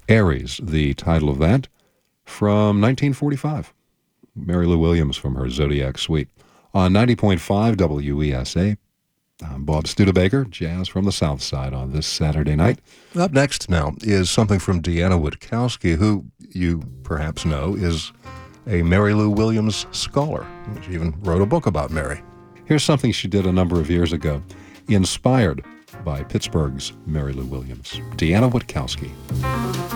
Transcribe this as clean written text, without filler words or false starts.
Aries, the title of that, from 1945. Mary Lou Williams from her Zodiac Suite. On 90.5 WESA, I'm Bob Studebaker, jazz from the South Side on this Saturday night. Up next now is something from Deanna Witkowski, who you perhaps know is a Mary Lou Williams scholar. She even wrote a book about Mary. Here's something she did a number of years ago, inspired by Pittsburgh's Mary Lou Williams. Deanna Witkowski.